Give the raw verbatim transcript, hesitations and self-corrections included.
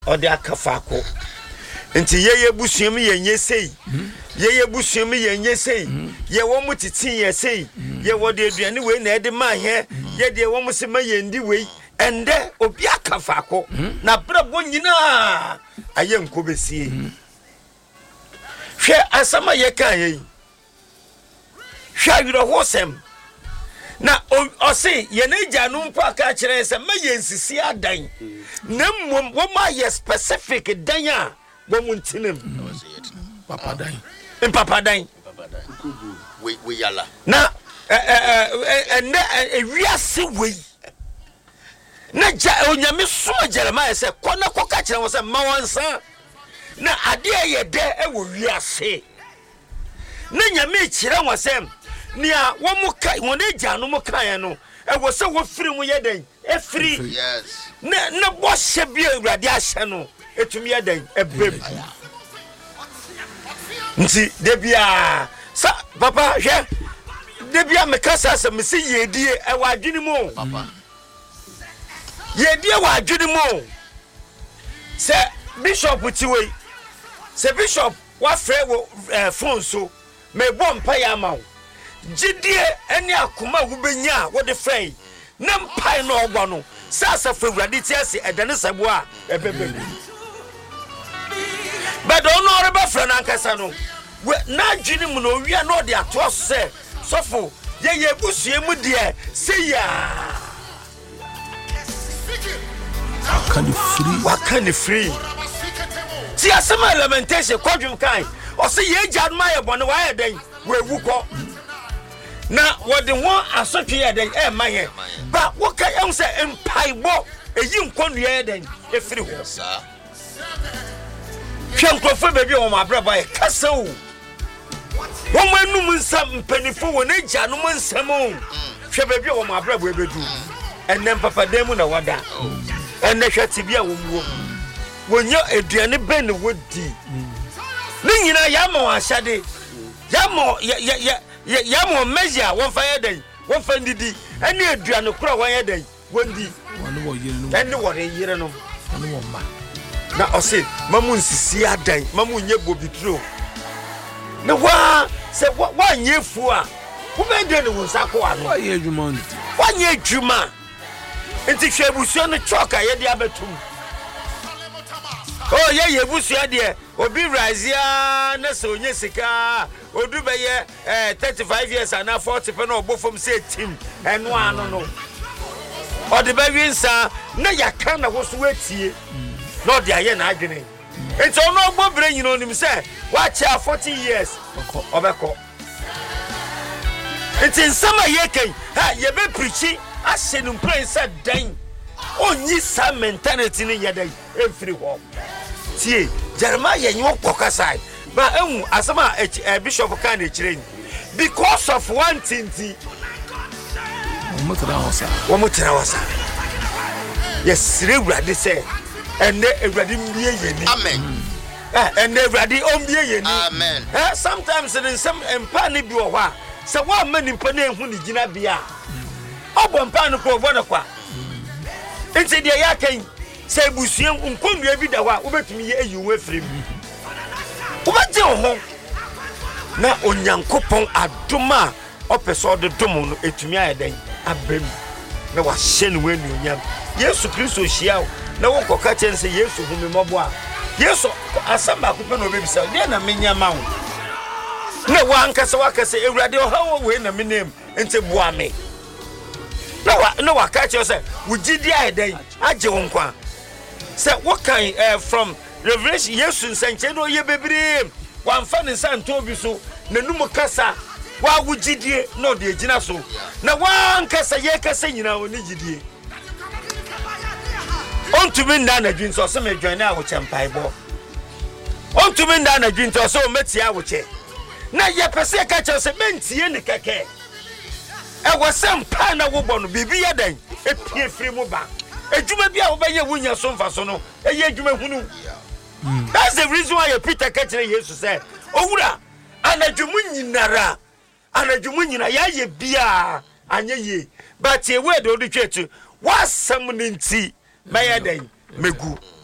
ode akafako nti yeye busuam yenye sei yeye busuam yenye sei ye wo mutiti ye sei ye wo de aduane we na ede ma he ye de wo mo se ma yendi we ende obi akafako na brabo nyina aye nkobesie hwe asama ye kan ye hwa yiro hosem na o se ye na janu mpo aka kire se ma ye nsisi adan na mmom wo ma ye specific dan a wo muntinem papa dan in papa dan we we yala na eh eh na ewiase we na ja onyame so Jeremiah se kona koka kire wo se ma wonsa na ade ye de e wo wiase na nyame kire wo se nia wo mu kai wo na janu mu kai no e wo se wo firi mu yeden e firi yes na na bo hye bi awurade ahye no etumi yeden e bem nti de bia sa papa hwe de bia me kasa se me se yedie e wa adwene mu papa yedie wa adwene mu se bishop tiwe se bishop wa frɛ wo phone so me bom pa ya ma wo gidie eni akoma wo benya wo de frɛ na mpai no ogbo no sasa fa wurade ti ase edane sabo a ebebe but ono re ba frɛ na nkasa no na adwene mu no wi na ode ato se sofo ye ye busue mu de se ya can you free what can you free ti asema lamentation kwadwum kan o se ye jad ma ye bone wa ye den we wu ko na wode won asotwe ye den e ma ye ba wo ka em se empaibo eyi nkonu ye den e free ho sa hwe nkrofo bebi o ma braba ye kasa o wo manum nsam mpanifo wo na gya no nsam o hwe bebi o ma braba e bedu enem papa dem na wada enne hwati bia wo muwo wonya aduane ben wodi ni nyina ya ma ahyade ya ma ya ya ya ma measure won fa yedan won fa ndidi ene aduane kura won yedan wondi wonu wo yire no ene wo re yire no wonu wo ma na ose mamu nsisi adan mamu nye bobitro na wa se wa nye fu a wo be de ne wonsa ko ano wa ye adwuma ndi wa nye adwuma enti hwe busuo no choka ye de abetum oh ye ye busuo de obi razia na so onye sika odu be ye eh thirty-five years and forty pe na obofom say team eno ano no odi be winsa na yaka na wo so watie no de aye na adwene enti ono ogbobre nyino nim say wa cha forty years obeko enti nsama ye kan ha ye be preachi asenum prince dan onyi sa mentality ni yeda every ho tie Jeremiah yen wo kokasai ba ehu asama bishop kan e kire ni because of one thing mo tra wasa wo mo tra wasa yes regularly say ene everybody mbie yeni amen eh ene everybody ombie yeni amen eh sometimes in some empa ni bi wo ha se wa mani mpa na ehu ni gina bia obo mpa no ko bo na kwa enti de ya kan se busuam nkonua bi da ho a wobetumi ye eyiwe frem wobagye ho na onyankopon adoma opeso de dom no etumi ayeden abem na wa hye no wani onyam Yesu Kristo hia na wo koka chense Yesu humi mobo a Yesu asamba ko pe no bebisa de na menya ma wo na wa ankasa wakase ewurade o ha wo we na menem enti boa me na wa na wa ka che se wugidi ayeden agye wo nkwa se what kind uh, from Revelation Yesu nsanche no ye bebre wan fa ne santo bi so nanum kasa wa wugidie no de gina so na wan kasa ye kasa nyina woni gidie ontumi nda na dwin so se me dwan na wo chempaibo ontumi nda na dwin so so metia wo che na ye pese ka che se mentie ne keke e wo sempa na wo bɔ no bibi ye dan e pie firi mu ba ejuma bia wo bɛyɛ wunya so mfa so no ɛyɛ ejuma hunu that's the reason why Peter kachire Jesus said owura anadwumu nyinara anadwumu nyina ya ye bia anya ye but e we de odutwetu wasam ne nti mɛyɛ dan megu